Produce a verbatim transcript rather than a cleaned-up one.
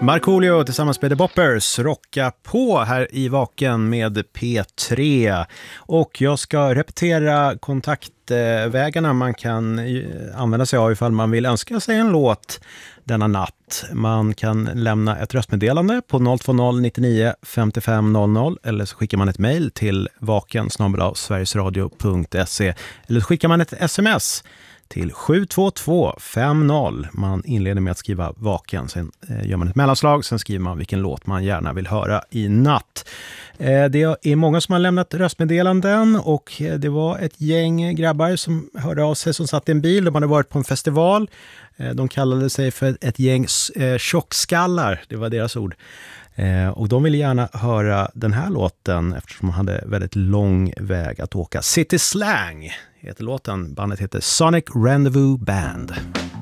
Markoolio tillsammans med The Boppers rocka på här i Vaken med P tre. Och jag ska repetera kontaktvägarna man kan använda sig av ifall man vill önska sig en låt denna natt. Man kan lämna ett röstmeddelande på noll två noll nittionio femtiofem noll noll eller så skickar man ett mejl till vaken snabel-a sverigesradio punkt se eller så skickar man ett sms till sju två två fem noll. Man inleder med att skriva Vaken, sen eh, gör man ett mellanslag, sen skriver man vilken låt man gärna vill höra i natt. Eh, det är många som har lämnat röstmeddelanden och eh, det var ett gäng grabbar som hörde av sig som satt i en bil. De hade varit på en festival. Eh, de kallade sig för ett gäng eh, tjockskallar, det var deras ord. Eh, och de ville gärna höra den här låten eftersom de hade väldigt lång väg att åka. City Slang heter låten. Bandet heter Sonic Rendezvous Band.